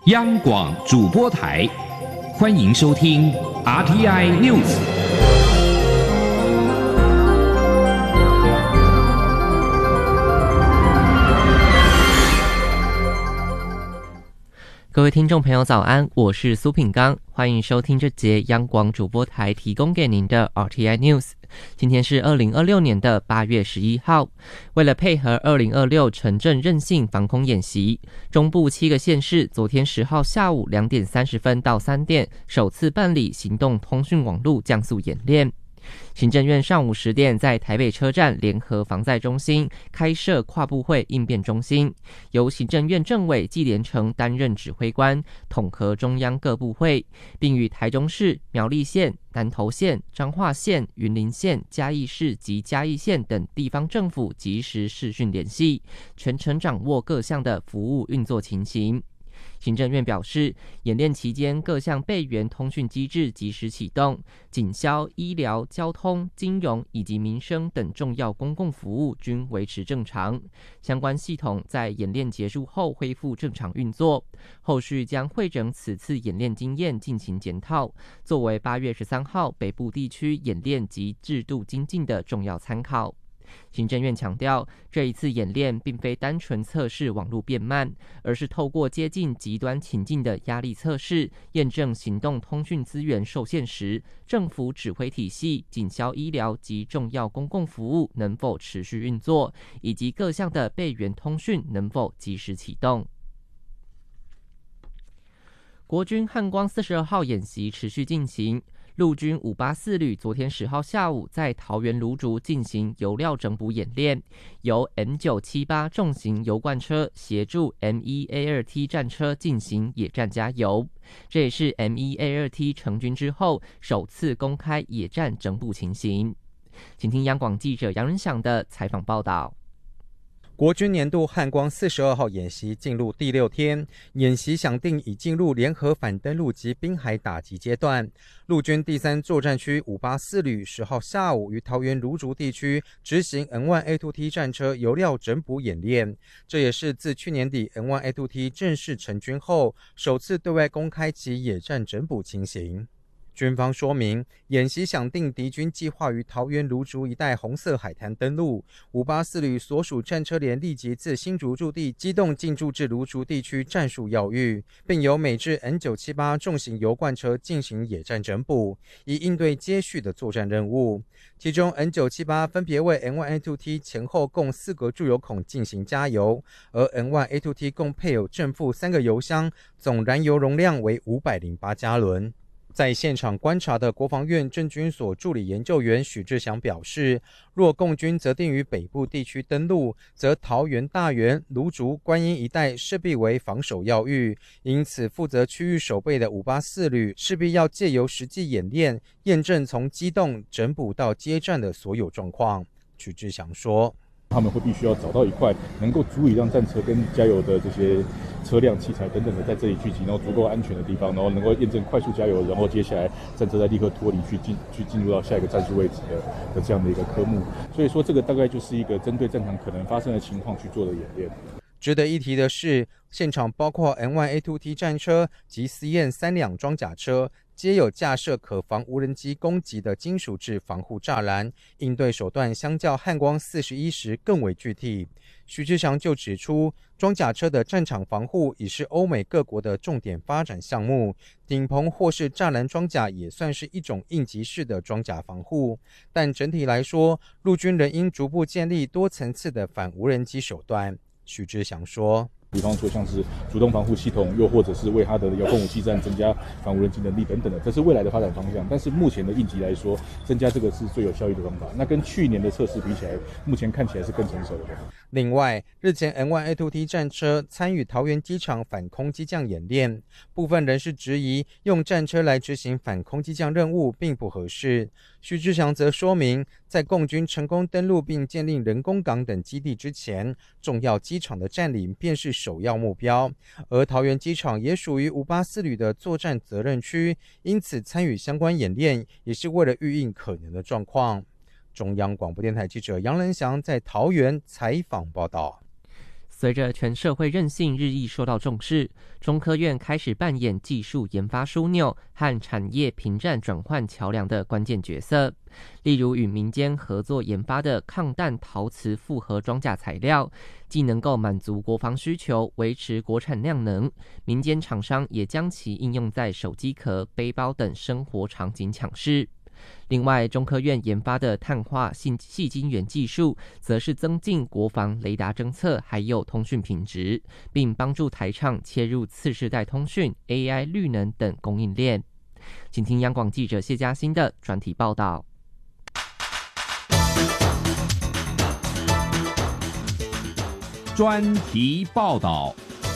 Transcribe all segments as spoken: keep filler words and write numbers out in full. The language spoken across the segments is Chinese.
央广主播台，欢迎收听 R T I News。 各位听众朋友早安，我是苏品刚，欢迎收听这节央广主播台提供给您的 R T I News。 今天是二零二六年的八月十一号，为了配合二零二六城镇韧性防空演习，中部七个县市昨天十号下午两点三十分到三点首次办理行动通讯网络降速演练。行政院上午十点在台北车站联合防灾中心开设跨部会应变中心，由行政院政委纪连成担任指挥官，统合中央各部会，并与台中市、苗栗县、南投县、彰化县、云林县、嘉义市及嘉义县等地方政府及时视讯联系，全程掌握各项的服务运作情形。行政院表示，演练期间各项备援通讯机制及时启动，警消、医疗、交通、金融以及民生等重要公共服务均维持正常，相关系统在演练结束后恢复正常运作。后续将汇整此次演练经验进行检讨，作为八月十三号北部地区演练及制度精进的重要参考。行政院强调，这一次演练并非单纯测试网络变慢，而是透过接近极端情境的压力测试，验证行动通讯资源受限时，政府指挥体系、警消医疗及重要公共服务能否持续运作，以及各项的备援通讯能否及时启动。国军汉光四十二号演习持续进行，陆军五八四旅昨天十号下午在桃园芦竹进行油料整补演练，由 M 九七八 重型油罐车协助 M 一 A 二 T 战车进行野战加油，这也是 M 一 A 二 T 成军之后首次公开野战整补情形。请听央广记者杨仁祥的采访报道。 国军年度汉光四十二号演习进入第六天，演习想定已进入联合反登陆及滨海打击阶段。陆军第三作战区五八四旅十号下午于桃园芦竹地区执行 N 一 A 二 T 战车油料整补演练，这也是自去年底 N 一 A 二 T 正式成军后，首次对外公开其野战整补情形。军方说明，演习想定敌军计划于桃园芦竹一带红色海滩登陆，五八四旅所属战车连立即自新竹驻地机动进驻至芦竹地区战术要域，并由美制 N 九七八 重型油罐车进行野战整补，以应对接续的作战任务。其中 N 九七八 分别为 N 一 A 二 T 前后共四个注油孔进行加油，而 N 一 A 二 T 共配有正负三个油箱，总燃油容量为五百零八加仑。在现场观察的国防院政军所助理研究员许志祥表示，若共军择定于北部地区登陆，则桃园、大园、芦竹、观音一带势必为防守要域，因此负责区域守备的五八四旅势必要借由实际演练，验证从机动、整补到接战的所有状况。许志祥说， 他们会必须要找到一块能够足以让战车跟加油的这些车辆、器材等等的在这里聚集，然后足够安全的地方，然后能够验证快速加油，然后接下来战车再立刻脱离去进去进入到下一个战术位置的的这样的一个科目。所以说，这个大概就是一个针对战场可能发生的情况去做的演练。 值得一提的是，现场包括 N 一 A 二 T 战车及 C N 三辆装甲车，皆有架设可防无人机攻击的金属制防护栅栏，应对手段相较汉光四十一时更为具体。徐志祥就指出，装甲车的战场防护已是欧美各国的重点发展项目，顶棚或是栅栏装甲也算是一种应急式的装甲防护，但整体来说，陆军仍应逐步建立多层次的反无人机手段。许志祥说， 比方说像是主动防护系统，又或者是为它的遥控武器站增加防无人机能力等等的，这是未来的发展方向。但是目前的应急来说，增加这个是最有效益的方法。那跟去年的测试比起来，目前看起来是更成熟的。 另外，日前 N 一 A 二 T 战车参与桃园机场反空机降演练，部分人士质疑用战车来执行反空机降任务并不合适。许志祥则说明，在共军成功登陆并建立人工港等基地之前，重要机场的占领便是首要目标，而桃园机场也属于五八四旅的作战责任区，因此参与相关演练也是为了预应可能的状况。中央广播电台记者杨仁祥在桃园采访报道。 随着全社会韧性日益受到重视，中科院开始扮演技术研发枢纽和产业平战转换桥梁的关键角色。例如与民间合作研发的抗弹陶瓷复合装甲材料，既能够满足国防需求，维持国产量能，民间厂商也将其应用在手机壳、背包等生活场景抢市。另外，中科院研发的碳化细晶圆技术，则是增进国防雷达侦测还有通讯品质，并帮助台厂切入次世代通讯、A I、绿能等供应链。请听央广记者谢嘉欣的专题报道。 专题报道。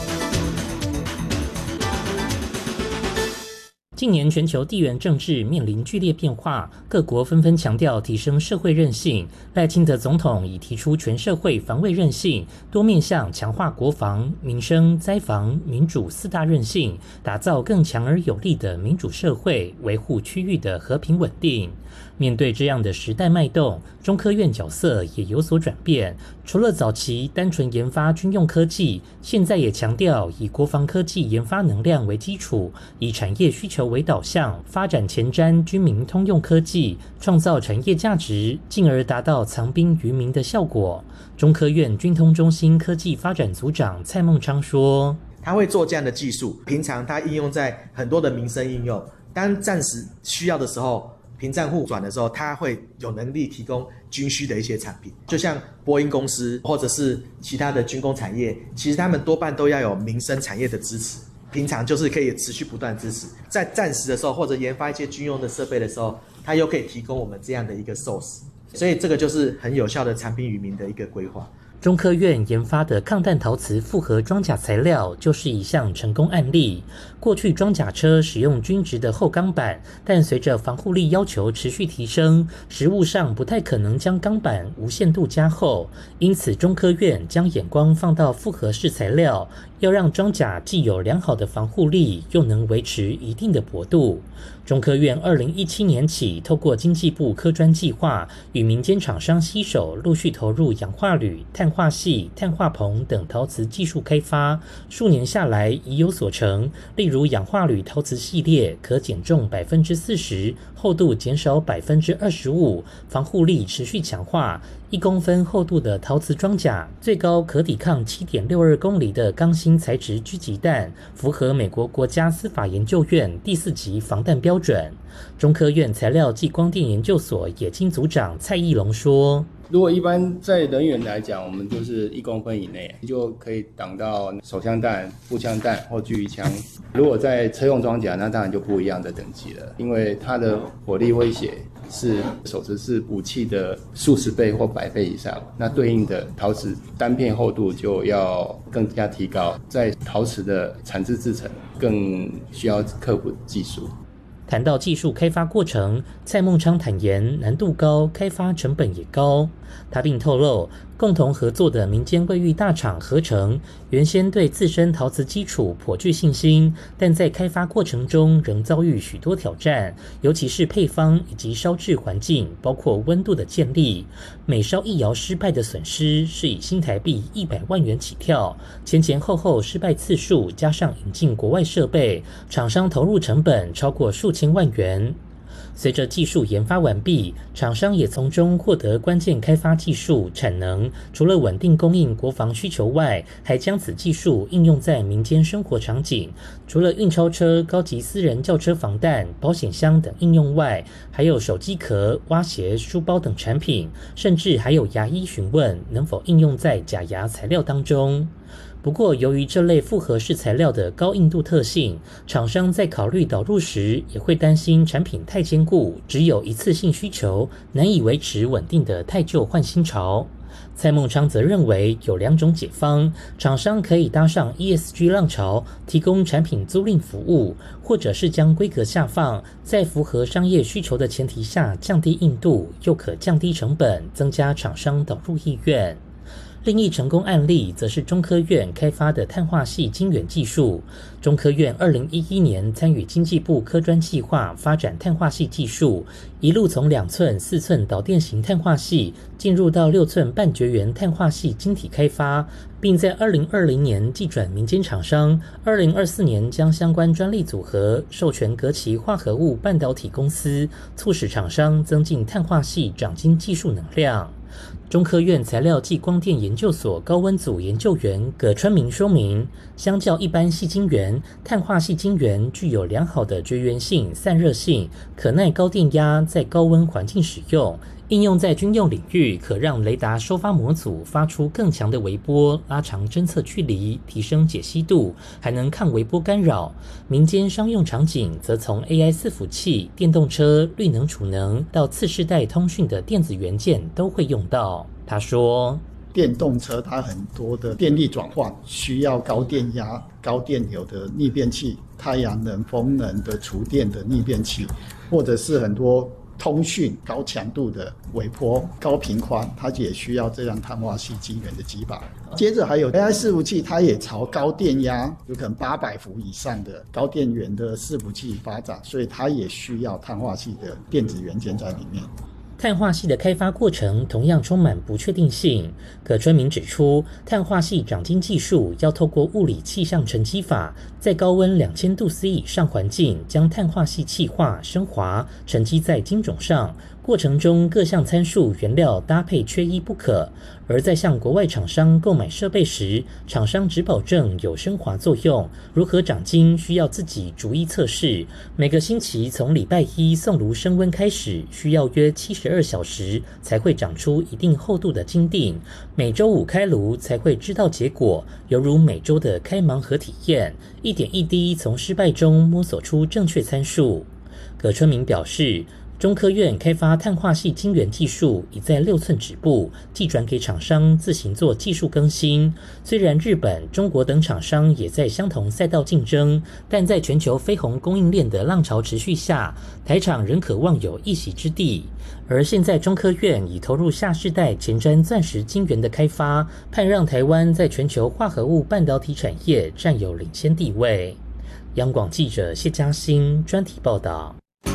近年全球地缘政治面临剧烈变化，各国纷纷强调提升社会韧性。赖清德总统已提出全社会防卫韧性，多面向强化国防、民生、灾防、民主四大韧性，打造更强而有力的民主社会，维护区域的和平稳定。面对这样的时代脉动，中科院角色也有所转变。除了早期单纯研发军用科技，现在也强调以国防科技研发能量为基础，以产业需求为导向，发展前瞻军民通用科技，创造产业价值，进而达到藏兵于民的效果。中科院军通中心科技发展组长蔡孟昌说， 他会做这样的技术，平常他应用在很多的民生应用，当战时需要的时候，平战互转的时候，他会有能力提供军需的一些产品。就像波音公司或者是其他的军工产业，其实他们多半都要有民生产业的支持，平常就是可以持续不断支持，在战时的时候或者研发一些军用的设备的时候，他又可以提供我们这样的一个 source， 所以这个就是很有效的产品于民的一个规划。 中科院研发的抗弹陶瓷复合装甲材料就是一项成功案例。过去装甲车使用均质的厚钢板，但随着防护力要求持续提升，实务上不太可能将钢板无限度加厚，因此中科院将眼光放到复合式材料，要让装甲既有良好的防护力，又能维持一定的薄度。中科院二零一七年起，透过经济部科专计划，与民间厂商携手，陆续投入氧化铝、碳化系、碳化硼等陶瓷技术开发，数年下来已有所成。例如氧化铝陶瓷系列可减重百分之四十，厚度减少百分之二十五，防护力持续强化。一公分厚度的陶瓷装甲，最高可抵抗七点六二公里的钢芯材质狙击弹，符合美国国家司法研究院第四级防弹标准。中科院材料暨光电研究所冶金组长蔡义龙说， 如果一般在人员来讲，我们就是一公分以内就可以挡到手枪弹、步枪弹或狙击枪。如果在车用装甲，那当然就不一样的等级了，因为它的火力威胁是手持式武器的数十倍或百倍以上，那对应的陶瓷单片厚度就要更加提高，在陶瓷的产制制程更需要克服技术。 谈到技术开发过程，蔡孟昌坦言难度高，开发成本也高。他并透露，共同合作的民间卫浴大厂合成原先对自身陶瓷基础颇具信心，但在开发过程中仍遭遇许多挑战，尤其是配方以及烧制环境，包括温度的建立。每烧一窑失败的损失是以新台币一百万元起跳，前前后后失败次数加上引进国外设备，厂商投入成本超过数千万元。随着技术研发完毕，厂商也从中获得关键开发技术产能，除了稳定供应国防需求外，还将此技术应用在民间生活场景。除了运钞车、高级私人轿车防弹、保险箱等应用外，还有手机壳、蛙鞋、书包等产品，甚至还有牙医询问能否应用在假牙材料当中。不过，由于这类复合式材料的高硬度特性，厂商在考虑导入时也会担心产品太坚固，只有一次性需求，难以维持稳定的汰旧换新潮。蔡孟昌则认为有两种解方，厂商可以搭上 E S G 浪潮，提供产品租赁服务，或者是将规格下放，在符合商业需求的前提下降低硬度，又可降低成本，增加厂商导入意愿。 另一成功案例则是中科院开发的碳化系晶圆技术。中科院二零一一年参与经济部科专计划发展碳化系技术，一路从两寸、四寸导电型碳化系进入到六寸半绝缘碳化系晶体开发，并在二零二零年技转民间厂商，二零二四年将相关专利组合授权格奇化合物半导体公司，促使厂商增进碳化系长晶技术能量。中科院材料暨光电研究所高温组研究员葛春明说明，相较一般矽晶圆，碳化矽晶圆具有良好的绝缘性、散热性，可耐高电压，在高温环境使用。应用在军用领域，可让雷达收发模组发出更强的微波，拉长侦测距离，提升解析度，还能抗微波干扰。民间商用场景则从 A I 伺服器、电动车、绿能储能到次世代通讯的电子元件都会用到。他说， 电动车它很多的电力转换需要高电压、高电流的逆变器，太阳能、风能的厨电的逆变器，或者是很多通讯高强度的微波、高频宽，它也需要这样碳化系晶圆的基板。接着还有 A I 伺服器，它也朝高电压，有可能八百伏以上的高电源的伺服器发展，所以它也需要碳化系的电子元件在里面。 碳化系的开发过程同样充满不确定性。葛春明指出，碳化系长晶技术要透过物理气象沉积法，在高温两千度 C 以上环境，将碳化系气化、升华，沉积在晶种上。过程中各项参数原料搭配缺一不可，而在向国外厂商购买设备时，厂商只保证有升华作用，如何长晶需要自己逐一测试。每个星期从礼拜一送炉升温开始，需要约七十二小时才会长出一定厚度的晶锭，每周五开炉才会知道结果，犹如每周的开盲盒体验，一点一滴从失败中摸索出正确参数。葛春明表示，中科院开发碳化系晶圆技术已在六寸止步，寄转给厂商自行做技术更新。虽然日本、中国等厂商也在相同赛道竞争，但在全球绯红供应链的浪潮持续下，台厂仍可望有一席之地。而现在中科院已投入下世代前瞻钻石晶圆的开发，盼让台湾在全球化合物半导体产业占有领先地位。央广记者谢嘉欣专题报道。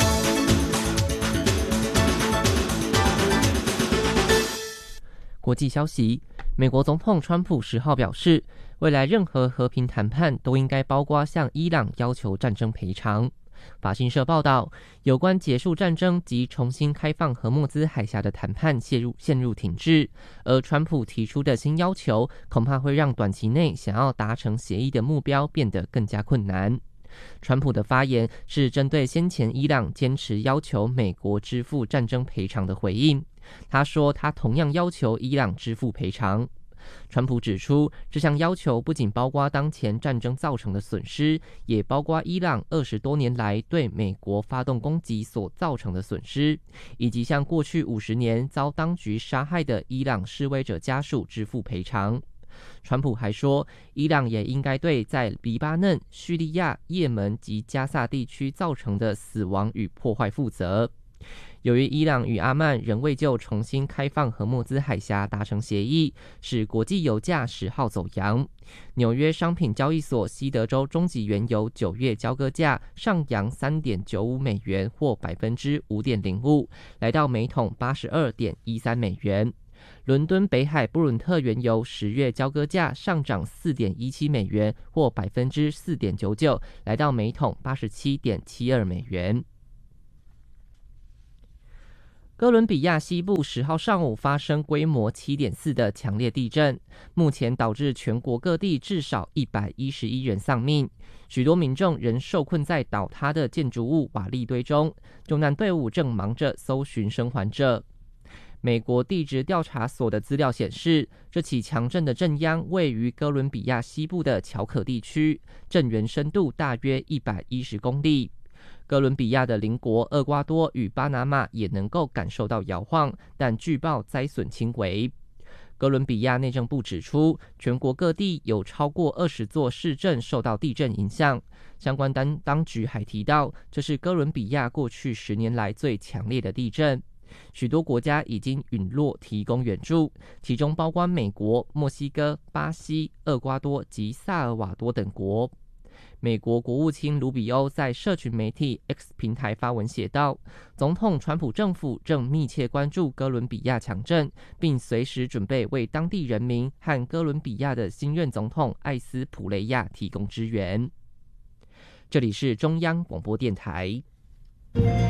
国际消息，美国总统川普十号表示，未来任何和平谈判都应该包括向伊朗要求战争赔偿。法新社报道，有关结束战争及重新开放荷默兹海峡的谈判陷入陷入停滞，而川普提出的新要求恐怕会让短期内想要达成协议的目标变得更加困难。川普的发言是针对先前伊朗坚持要求美国支付战争赔偿的回应。他说，他同样要求伊朗支付赔偿。川普指出，这项要求不仅包括当前战争造成的损失，也包括伊朗二十多年来对美国发动攻击所造成的损失，以及向过去五十年遭当局杀害的伊朗示威者家属支付赔偿。川普还说，伊朗也应该对在黎巴嫩、叙利亚、也门及加萨地区造成的死亡与破坏负责。由于伊朗与阿曼仍未就重新开放荷默兹海峡达成协议，使国际油价十号走扬。纽约商品交易所西德州中级原油九月交割价上扬 三点九五美元，或 百分之五点零五， 来到每桶 八十二点一三美元。伦敦北海布伦特原油十月交割价上涨 四点一七美元，或 百分之四点九九， 来到每桶 八十七点七二美元。哥伦比亚西部十号上午发生规模 七点四 的强烈地震，目前导致全国各地至少一百一十一人丧命，许多民众仍受困在倒塌的建筑物瓦砾堆中，救难队伍正忙着搜寻生还者。美国地质调查所的资料显示，这起强震的震央位于哥伦比亚西部的乔可地区，震源深度大约一百一十公里。哥伦比亚的邻国厄瓜多与巴拿马也能够感受到摇晃，但据报灾损轻微。哥伦比亚内政部指出，全国各地有超过二十座市镇受到地震影响。相关 当, 当局还提到，这是哥伦比亚过去十年来最强烈的地震。 许多国家已经允诺提供援助，其中包括美国、墨西哥、巴西、厄瓜多及萨尔瓦多等国。美国国务卿卢比欧在社群媒体 X 平台发文写道，总统川普政府正密切关注哥伦比亚强震，并随时准备为当地人民和哥伦比亚的新任总统艾斯普雷亚提供支援。这里是中央广播电台。